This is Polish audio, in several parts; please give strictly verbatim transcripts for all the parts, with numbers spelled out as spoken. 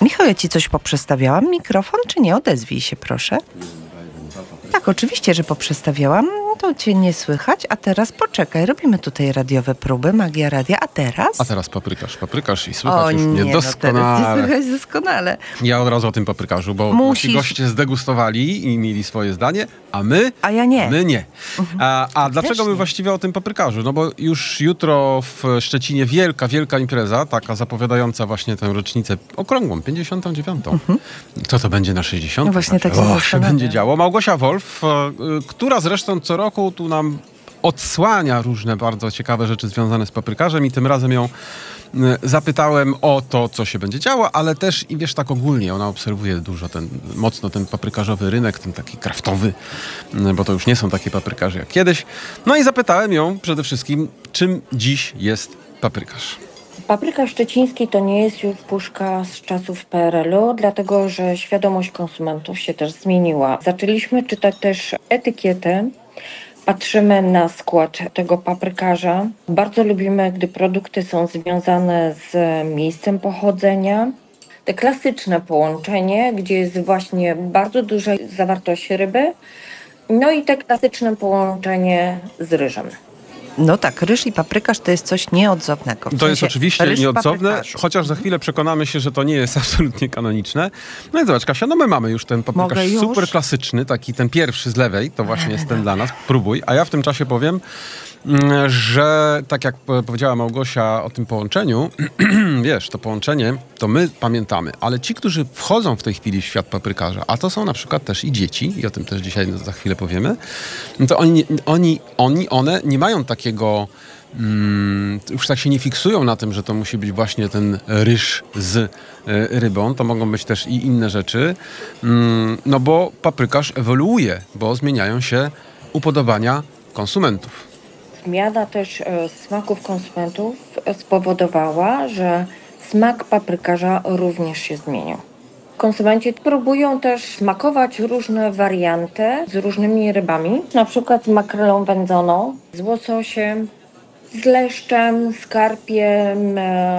Michał, ja ci coś poprzestawiałam? Mikrofon, czy nie? Odezwij się, proszę. Tak, oczywiście, że poprzestawiałam. To cię nie słychać, a teraz poczekaj. Robimy tutaj radiowe próby, magia radia, a teraz? A teraz paprykarz, paprykarz i słychać o, już mnie nie, doskonale. No teraz nie słychać doskonale. Ja od razu o tym paprykarzu, bo Musisz. nasi goście zdegustowali i mieli swoje zdanie, a my? A ja nie. My nie. Mhm. A, a dlaczego Też my nie. właściwie o tym paprykarzu? No bo już jutro w Szczecinie wielka, wielka impreza, taka zapowiadająca właśnie tę rocznicę okrągłą, pięćdziesiątą dziewiątą. Mhm. Co to będzie na sześćdziesiątą? No właśnie tak się O, się zastanawiam. będzie działo. Małgosia Wolf, e, która zresztą co roku tu nam odsłania różne bardzo ciekawe rzeczy związane z paprykarzem i tym razem ją e, zapytałem o to, co się będzie działo, ale też i wiesz, tak ogólnie, ona obserwuje dużo, ten, mocno ten paprykarzowy rynek, ten taki kraftowy, e, bo to już nie są takie paprykarze jak kiedyś. No i zapytałem ją przede wszystkim, czym dziś jest paprykarz. Papryka szczeciński to nie jest już puszka z czasów P R L u, dlatego że świadomość konsumentów się też zmieniła. Zaczęliśmy czytać też etykietę, patrzymy na skład tego paprykarza. Bardzo lubimy, gdy produkty są związane z miejscem pochodzenia. Te klasyczne połączenie, gdzie jest właśnie bardzo duża zawartość ryby, no i te klasyczne połączenie z ryżem. No tak, ryż i paprykarz to jest coś nieodzownego. W To sensie jest oczywiście ryż w nieodzowne, paprykarzu. chociaż za chwilę przekonamy się, że to nie jest absolutnie kanoniczne. No i zobacz, Kasia, no my mamy już ten paprykarz Mogę już? super klasyczny, taki ten pierwszy z lewej, to właśnie jest ten dla nas. Próbuj, a ja w tym czasie powiem, mm, że tak jak p- powiedziała Małgosia o tym połączeniu, wiesz, to połączenie to my pamiętamy, ale ci, którzy wchodzą w tej chwili w świat paprykarza, a to są na przykład też i dzieci, i o tym też dzisiaj za chwilę powiemy, no to oni, oni, oni one nie mają takiego Mm, już tak się nie fiksują na tym, że to musi być właśnie ten ryż z y, rybą, to mogą być też i inne rzeczy, mm, no bo paprykarz ewoluuje, bo zmieniają się upodobania konsumentów. Zmiana też e, smaków konsumentów spowodowała, że smak paprykarza również się zmienił. Konsumenci próbują też smakować różne warianty z różnymi rybami, na przykład z makrelą wędzoną, z łososiem, z leszczem, z karpiem.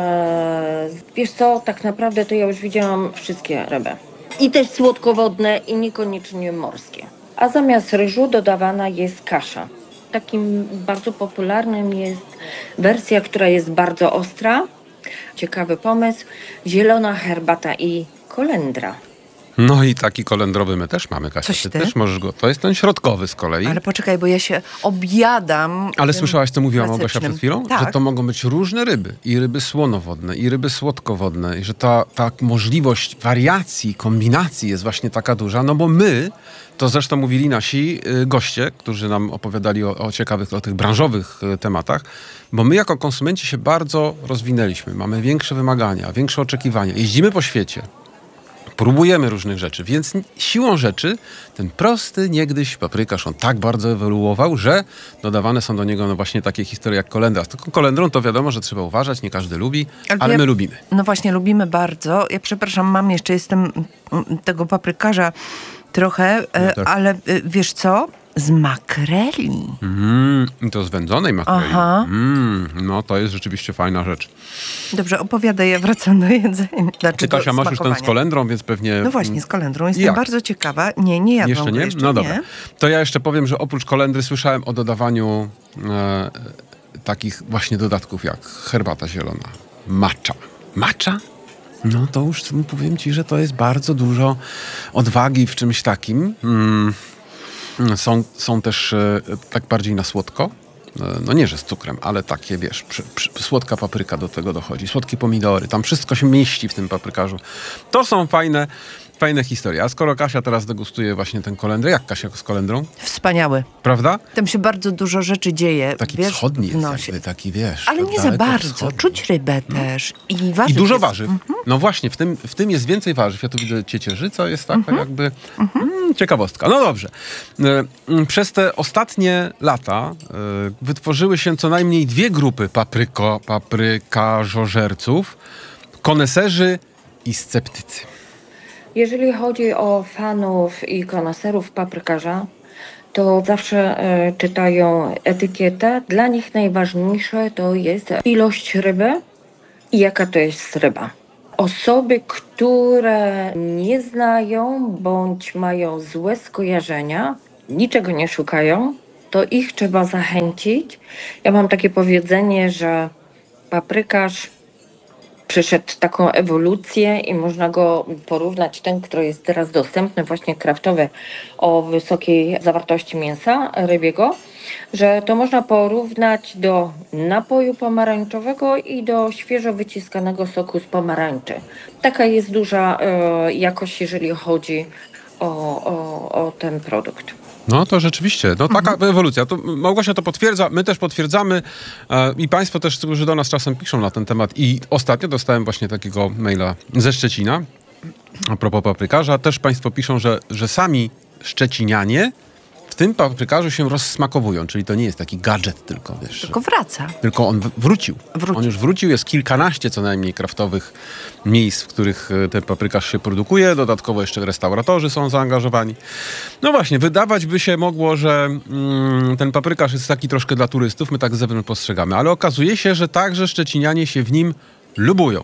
E, wiesz co, tak naprawdę to ja już widziałam wszystkie ryby. I też słodkowodne i niekoniecznie morskie. A zamiast ryżu dodawana jest kasza. Takim bardzo popularnym jest wersja, która jest bardzo ostra. Ciekawy pomysł. Zielona herbata i kolendra. No i taki kolendrowy my też mamy, Kasia. Coś Ty ty? też możesz go. To jest ten środkowy z kolei. Ale poczekaj, bo ja się objadam. Ale tym słyszałaś, co mówiła Małgosia klasycznym. przed chwilą? Tak. Że to mogą być różne ryby. I ryby słonowodne, i ryby słodkowodne. I że ta, ta możliwość wariacji, kombinacji jest właśnie taka duża. No bo my, to zresztą mówili nasi y, goście, którzy nam opowiadali o, o ciekawych, o tych branżowych y, tematach, bo my jako konsumenci się bardzo rozwinęliśmy. Mamy większe wymagania, większe oczekiwania. Jeździmy po świecie. Próbujemy różnych rzeczy, więc siłą rzeczy ten prosty niegdyś paprykarz, on tak bardzo ewoluował, że dodawane są do niego no właśnie takie historie jak kolendra. Z taką kolendrą to wiadomo, że trzeba uważać, nie każdy lubi, ale, ale ja, my lubimy. No właśnie, lubimy bardzo. Ja przepraszam, mam jeszcze, jestem mm, tego paprykarza trochę, e, tak. ale e, wiesz co? Z makreli. Mm, i to z wędzonej makreli. Aha. Mm, no to jest rzeczywiście fajna rzecz. Dobrze, opowiadaj, ja wracam do jedzenia. Znaczy Ty, Kasia, do masz już ten z smakowania. kolendrą, więc pewnie... No właśnie, z kolendrą. Jestem Jak? bardzo ciekawa. Nie, nie jadłam Jeszcze go nie? jeszcze No dobra. nie. To ja jeszcze powiem, że oprócz kolendry słyszałem o dodawaniu e, takich właśnie dodatków jak herbata zielona, matcha. Matcha? No to już powiem ci, że to jest bardzo dużo odwagi w czymś takim. Mm, są, są też e, tak bardziej na słodko. No nie, że z cukrem, ale takie, wiesz, przy, przy, słodka papryka do tego dochodzi, słodkie pomidory, tam wszystko się mieści w tym paprykarzu. To są fajne, fajne historie. A skoro Kasia teraz degustuje właśnie ten kolendrę, jak Kasia z kolendrą? Wspaniały. Prawda? Tam się bardzo dużo rzeczy dzieje. Taki wiesz, wschodni w jest nosie. jakby, taki wiesz. Ale tak nie za daleko bardzo. wschodni. Czuć rybę też. I I warzyw dużo jest. warzyw. No właśnie, w tym, w tym jest więcej warzyw. Ja tu widzę ciecierzyca, jest taka jakby mm, ciekawostka. No dobrze. E, Przez te ostatnie lata e, wytworzyły się co najmniej dwie grupy papryko, paprykarzożerców. Koneserzy i sceptycy. Jeżeli chodzi o fanów i koneserów paprykarza, to zawsze e, czytają etykietę. Dla nich najważniejsze to jest ilość ryby i jaka to jest ryba. Osoby, które nie znają bądź mają złe skojarzenia, niczego nie szukają, to ich trzeba zachęcić. Ja mam takie powiedzenie, że paprykarz przeszedł taką ewolucję i można go porównać, ten, który jest teraz dostępny, właśnie kraftowy, o wysokiej zawartości mięsa rybiego, że to można porównać do napoju pomarańczowego i do świeżo wyciskanego soku z pomarańczy. Taka jest duża e, jakość, jeżeli chodzi o, o, o ten produkt. No to rzeczywiście, no taka mhm. ewolucja. To Małgosia to potwierdza, my też potwierdzamy e, i państwo też, którzy do nas czasem piszą na ten temat. I ostatnio dostałem właśnie takiego maila ze Szczecina, a propos paprykarza. Też państwo piszą, że, że sami szczecinianie w tym paprykarzu się rozsmakowują, czyli to nie jest taki gadżet tylko, wiesz. Tylko wraca. Tylko on w- wrócił. Wrócił. On już wrócił, jest kilkanaście co najmniej kraftowych miejsc, w których e, ten paprykarz się produkuje. Dodatkowo jeszcze restauratorzy są zaangażowani. No właśnie, wydawać by się mogło, że mm, ten paprykarz jest taki troszkę dla turystów, my tak z zewnątrz postrzegamy, ale okazuje się, że także szczecinianie się w nim lubują.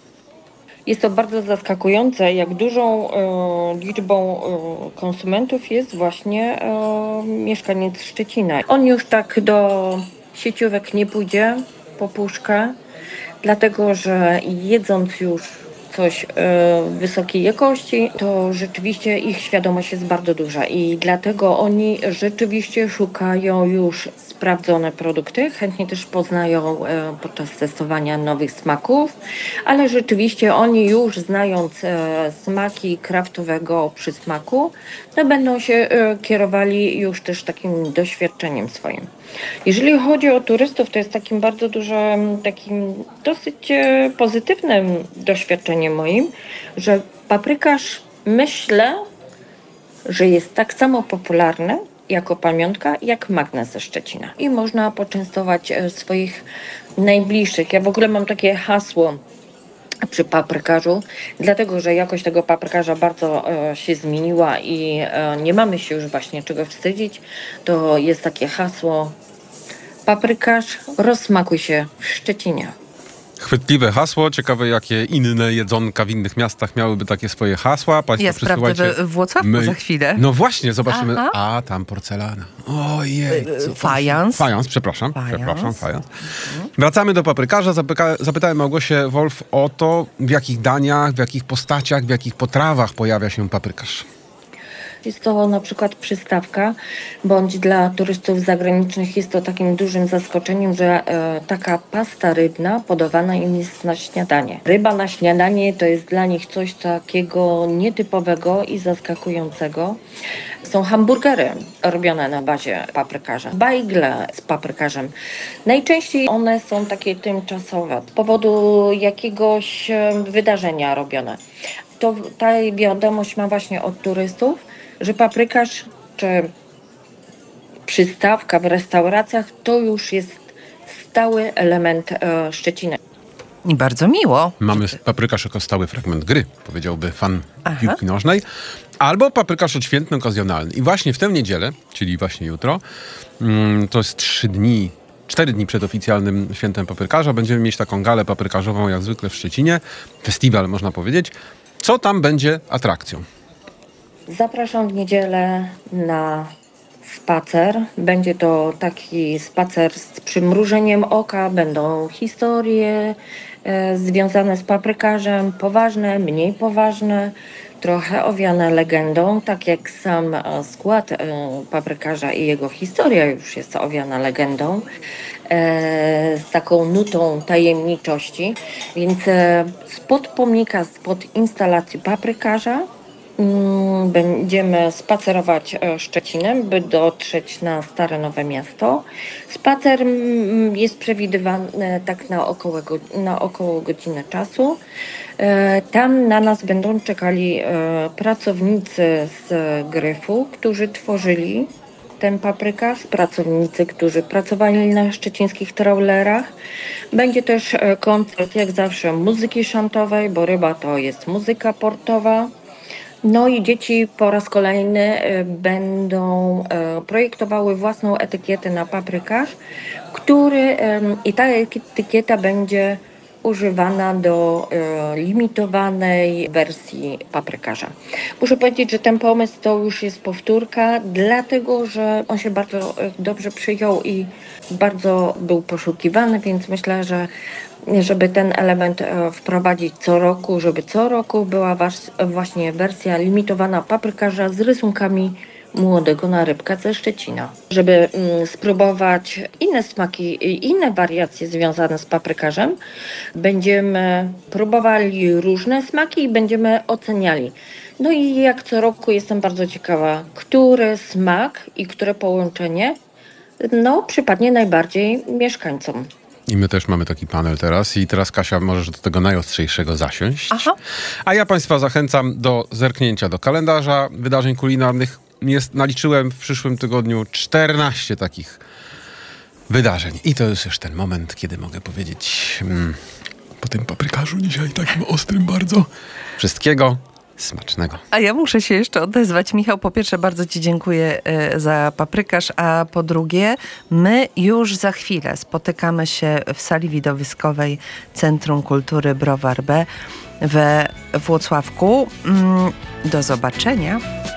Jest to bardzo zaskakujące, jak dużą e, liczbą e, konsumentów jest właśnie e, mieszkaniec Szczecina. On już tak do sieciówek nie pójdzie po puszkę, dlatego że jedząc już coś e, wysokiej jakości, to rzeczywiście ich świadomość jest bardzo duża i dlatego oni rzeczywiście szukają już sprawdzone produkty, chętnie też poznają e, podczas testowania nowych smaków, ale rzeczywiście oni już znając e, smaki kraftowego przysmaku, to będą się e, kierowali już też takim doświadczeniem swoim. Jeżeli chodzi o turystów, to jest takim bardzo dużym, takim dosyć e, pozytywnym doświadczeniem moim, że paprykarz myślę, że jest tak samo popularny jako pamiątka, jak magnes ze Szczecina. I można poczęstować e, swoich najbliższych. Ja w ogóle mam takie hasło przy paprykarzu, dlatego że jakość tego paprykarza bardzo e, się zmieniła i e, nie mamy się już właśnie czego wstydzić. To jest takie hasło: paprykarz, rozsmakuj się w Szczecinie. Chwytliwe hasło. Ciekawe, jakie inne jedzonka w innych miastach miałyby takie swoje hasła. Państwo Ja sprawdzę przesyłajcie. we Włocławku My- za chwilę. No właśnie, zobaczymy. Aha. A, tam porcelana. Ojej. co to Fajans. się- Fajans, przepraszam. Fajans. Przepraszam, fajans. Wracamy do paprykarza. Zapyka, zapytałem Małgosię Wolf o to, w jakich daniach, w jakich postaciach, w jakich potrawach pojawia się paprykarz. Jest to na przykład przystawka, bądź dla turystów zagranicznych jest to takim dużym zaskoczeniem, że e, taka pasta rybna podawana im jest na śniadanie. Ryba na śniadanie to jest dla nich coś takiego nietypowego i zaskakującego. Są hamburgery robione na bazie paprykarza, bajgle z paprykarzem. Najczęściej one są takie tymczasowe, z powodu jakiegoś e, wydarzenia robione. To ta wiadomość ma właśnie od turystów, że paprykarz czy przystawka w restauracjach to już jest stały element e, Szczecina. I bardzo miło. Mamy paprykarz jako stały fragment gry, powiedziałby fan Aha. piłki nożnej. Albo paprykarz odświętny, okazjonalny. I właśnie w tę niedzielę, czyli właśnie jutro, mm, to jest trzy dni, cztery dni przed oficjalnym świętem paprykarza, będziemy mieć taką galę paprykarzową jak zwykle w Szczecinie. Festiwal, można powiedzieć. Co tam będzie atrakcją? Zapraszam w niedzielę na spacer. Będzie to taki spacer z przymrużeniem oka. Będą historie e, związane z paprykarzem, poważne, mniej poważne, trochę owiane legendą, tak jak sam e, skład e, paprykarza i jego historia już jest owiana legendą, e, z taką nutą tajemniczości. Więc e, spod pomnika, spod instalacji paprykarza Mm, Będziemy spacerować e, Szczecinem, by dotrzeć na Stare Nowe Miasto. Spacer mm, jest przewidywany tak na około, go- na około godzinę czasu. E, Tam na nas będą czekali e, pracownicy z Gryfu, którzy tworzyli ten paprykarz, pracownicy, którzy pracowali na szczecińskich trawlerach. Będzie też e, koncert, jak zawsze, muzyki szantowej, bo ryba to jest muzyka portowa. No i dzieci po raz kolejny e, będą e, projektowały własną etykietę na paprykarz, który em, i ta etykieta będzie używana do e, limitowanej wersji paprykarza. Muszę powiedzieć, że ten pomysł to już jest powtórka, dlatego że on się bardzo e, dobrze przyjął i bardzo był poszukiwany, więc myślę, że żeby ten element e, wprowadzić co roku, żeby co roku była was, właśnie wersja limitowana paprykarza z rysunkami młodego narybka ze Szczecina. Żeby mm, spróbować inne smaki i inne wariacje związane z paprykarzem, będziemy próbowali różne smaki i będziemy oceniali. No i jak co roku jestem bardzo ciekawa, który smak i które połączenie no, przypadnie najbardziej mieszkańcom. I my też mamy taki panel teraz i teraz, Kasia, możesz do tego najostrzejszego zasiąść. Aha. A ja Państwa zachęcam do zerknięcia do kalendarza wydarzeń kulinarnych. Jest, naliczyłem w przyszłym tygodniu czternaście takich wydarzeń. I to jest już ten moment, kiedy mogę powiedzieć mm, po tym paprykarzu dzisiaj takim ostrym bardzo wszystkiego smacznego. A ja muszę się jeszcze odezwać. Michał, po pierwsze bardzo Ci dziękuję e, za paprykarz, a po drugie my już za chwilę spotykamy się w sali widowiskowej Centrum Kultury Browar B we Włocławku. Mm, do zobaczenia.